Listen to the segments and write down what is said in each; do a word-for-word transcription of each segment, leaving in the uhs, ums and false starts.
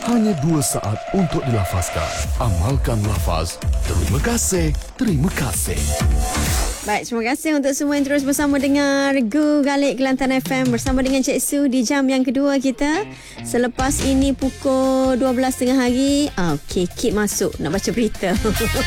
Hanya dua saat untuk dilafazkan. Amalkan lafaz. Terima kasih. Terima kasih. Baik, terima kasih untuk semua yang terus bersama dengar Go Galik Kelantan F M bersama dengan Cik Su di jam yang kedua kita. Selepas ini pukul dua belas tiga puluh hari. Ah, Okey, Kit masuk nak baca berita.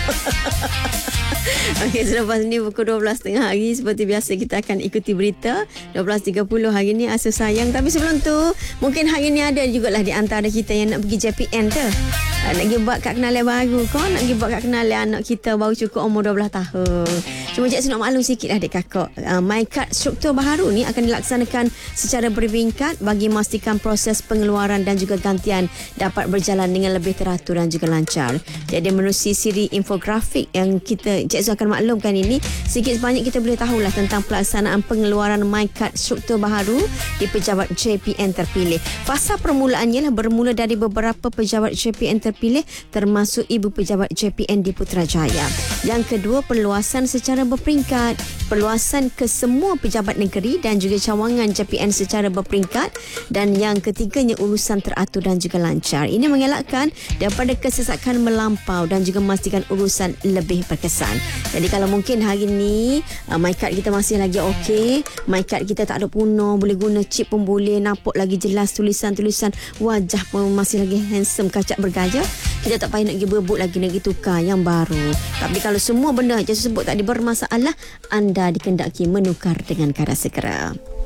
Okey, selepas ini pukul dua belas tiga puluh hari seperti biasa kita akan ikuti berita. dua belas tiga puluh hari ni Asuh Sayang. Tapi sebelum tu, mungkin hari ni ada jugalah di antara kita yang nak pergi J P N tu. Nak pergi buat kad kenalan baru kau, nak pergi buat kad kenalan anak kita baru cukup umur dua belas tahun. Cuma Cik Su nak maklum sikit lah adik kakak. Uh, MyKad struktur baharu ni akan dilaksanakan secara berperingkat bagi memastikan proses pengeluaran dan juga gantian dapat berjalan dengan lebih teratur dan juga lancar. Jadi menerusi siri infografik yang kita Cik Su akan maklumkan ini, sikit sebanyak kita boleh tahulah tentang pelaksanaan pengeluaran MyKad struktur baharu di pejabat J P N terpilih. Fasa permulaannya lah bermula dari beberapa pejabat J P N terpilih termasuk Ibu Pejabat J P N di Putrajaya. Yang kedua, perluasan secara berperingkat, perluasan ke semua pejabat negeri dan juga cawangan J P N secara berperingkat, dan yang ketiganya urusan teratur dan juga lancar. Ini mengelakkan daripada kesesakan melampau dan juga memastikan urusan lebih berkesan. Jadi kalau mungkin hari ni uh, MyKad kita masih lagi okey, MyKad kita tak ada punah, boleh guna chip pun boleh, nampak lagi jelas tulisan-tulisan, wajah pun masih lagi handsome, kacak bergaya, kita tak payah nak pergi berebut lagi, nak pergi tukar yang baru. Tapi kalau semua benda yang saya sebut tadi bermasalah, anda dikendaki menukar dengan cara segera.